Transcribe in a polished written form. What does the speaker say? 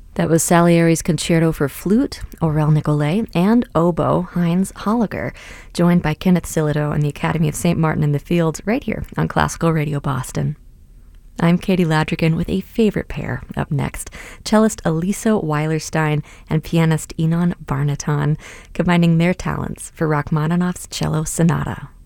That was Salieri's Concerto for Flute, Aurel Nicolai, and oboe Heinz Holliger, joined by Kenneth Silido and the Academy of St. Martin in the Fields right here on Classical Radio Boston. I'm Katie Ladrigan with a favorite pair up next, cellist Elisa Weilerstein and pianist Inon Barnaton, combining their talents for Rachmaninoff's Cello Sonata.